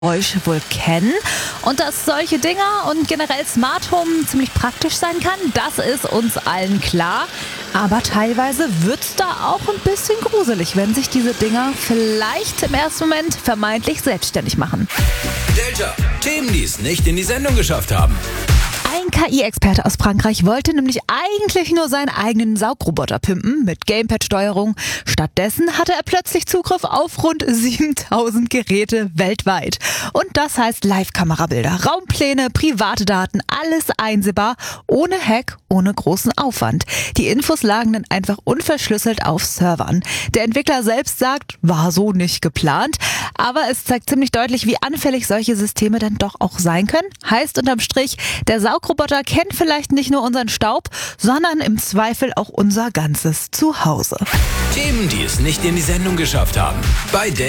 Geräusch wohl kennen. Und dass solche Dinger und generell Smart Home ziemlich praktisch sein kann, das ist uns allen klar. Aber teilweise wird's da auch ein bisschen gruselig, wenn sich diese Dinger vielleicht im ersten Moment vermeintlich selbstständig machen. Delta, Themen, die es nicht in die Sendung geschafft haben. Ein KI-Experte aus Frankreich wollte nämlich eigentlich nur seinen eigenen Saugroboter pimpen mit Gamepad-Steuerung. Stattdessen hatte er plötzlich Zugriff auf rund 7000 Geräte weltweit. Und das heißt Live-Kamerabilder, Raumpläne, private Daten, alles einsehbar, ohne Hack, ohne großen Aufwand. Die Infos lagen dann einfach unverschlüsselt auf Servern. Der Entwickler selbst sagt, war so nicht geplant, aber es zeigt ziemlich deutlich, wie anfällig solche Systeme dann doch auch sein können. Heißt unterm Strich, der Saugroboter kennt vielleicht nicht nur unseren Staub, sondern im Zweifel auch unser ganzes Zuhause. Themen, die es nicht in die Sendung geschafft haben. Bei Delta.